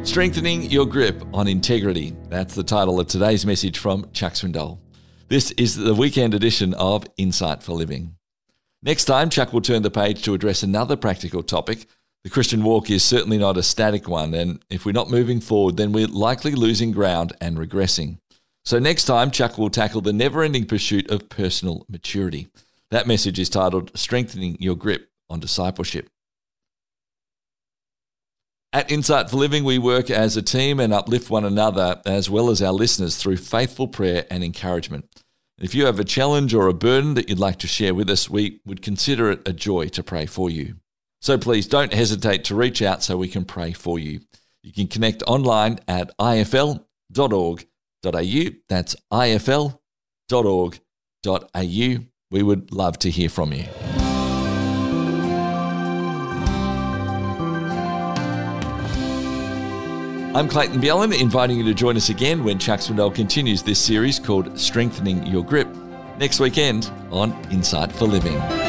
Strengthening Your Grip on Integrity. That's the title of today's message from Chuck Swindoll. This is the weekend edition of Insight for Living. Next time, Chuck will turn the page to address another practical topic. The Christian walk is certainly not a static one, and if we're not moving forward, then we're likely losing ground and regressing. So next time, Chuck will tackle the never-ending pursuit of personal maturity. That message is titled Strengthening Your Grip on Discipleship. At Insight for Living, we work as a team and uplift one another as well as our listeners through faithful prayer and encouragement. If you have a challenge or a burden that you'd like to share with us, we would consider it a joy to pray for you. So please don't hesitate to reach out so we can pray for you. You can connect online at ifl.org.au. That's ifl.org.au. We would love to hear from you. I'm Clayton Bjelland, inviting you to join us again when Chuck Swindoll continues this series called Strengthening Your Grip next weekend on Insight for Living.